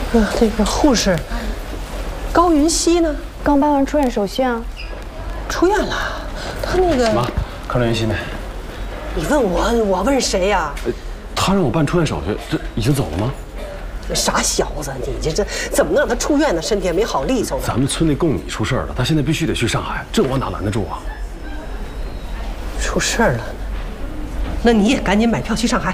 那个护士高云溪呢？ 刚办完出院手续啊。 出院了？他那个妈，看到云溪没？ 你问我问谁呀？ 他让我办出院手续，这已经走了吗？ 傻小子，你这怎么能让他出院呢？身体也没好利索呢。 咱们村那贡米出事了，他现在必须得去上海，这我哪拦得住啊？ 出事了，那你也赶紧买票去上海。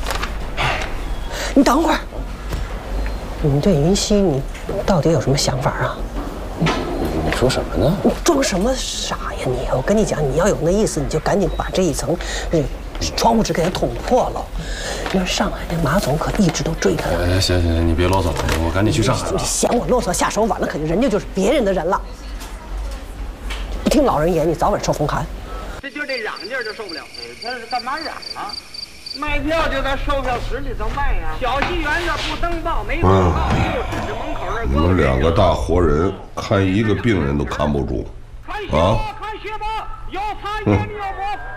你等会儿，你对云溪你到底有什么想法啊？ 你说什么呢？ 你装什么傻呀你！我跟你讲，你要有那意思，你就赶紧把这一层窗户纸给它捅破了。那上海那马总可一直都追他呢。 行，你别啰嗦了，我赶紧去上海了。 你嫌我啰嗦，下手晚了，可就人家就是别人的人了。不听老人言，你早晚受风寒。 这就这嚷劲儿就受不了。他是干嘛嚷啊？卖票就在售票室里头卖呀。小戏园子不登报没广告，就指着门口那。 你们两个大活人看一个病人都看不住，啊？ 看血包，有擦眼的有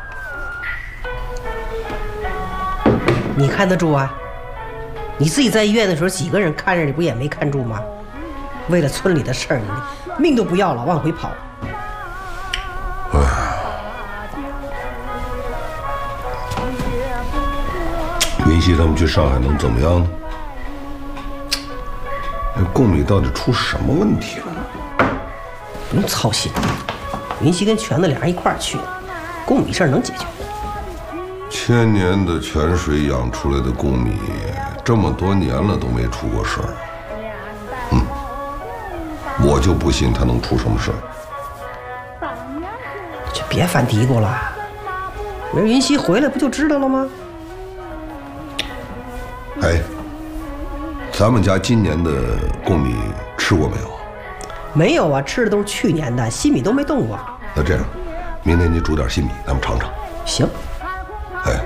不？ 你看得住啊？你自己在医院的时候，几个人看着你不也没看住吗？为了村里的事儿，你命都不要了，往回跑。 哎，云溪他们去上海能怎么样呢？那贡米到底出什么问题了？ 不用操心，云溪跟全子俩人一块儿去，贡米事儿能解决。 千年的泉水养出来的贡米，这么多年了都没出过事儿。我就不信他能出什么事儿。 就别犯嘀咕了，明儿云溪回来不就知道了吗？ 哎，咱们家今年的贡米吃过没有？ 没有啊，吃的都是去年的，新米都没动过。 那这样，明天你煮点新米，咱们尝尝。 行。 哎。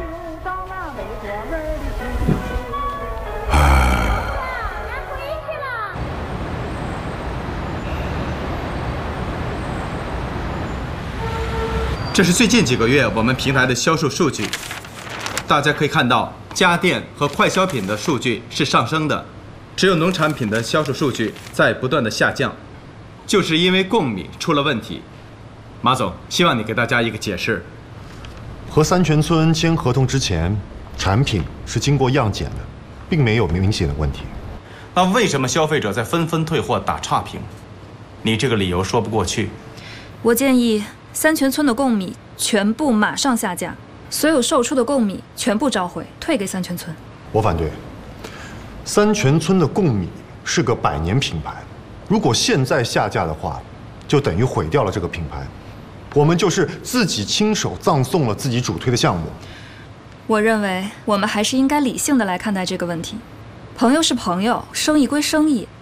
这是最近几个月我们平台的销售数据，大家可以看到，家电和快消品的数据是上升的，只有农产品的销售数据在不断的下降，就是因为贡米出了问题。马总，希望你给大家一个解释。 和三泉村签合同之前，产品是经过样检的，并没有明显的问题。 那为什么消费者在纷纷退货打差评？你这个理由说不过去。 我建议三泉村的贡米全部马上下架，所有售出的贡米全部召回，退给三泉村。 我反对。三泉村的贡米是个100年品牌，如果现在下架的话，就等于毁掉了这个品牌。我们就是自己亲手葬送了自己主推的项目。 我认为我们还是应该理性的来看待这个问题。朋友是朋友，生意归生意，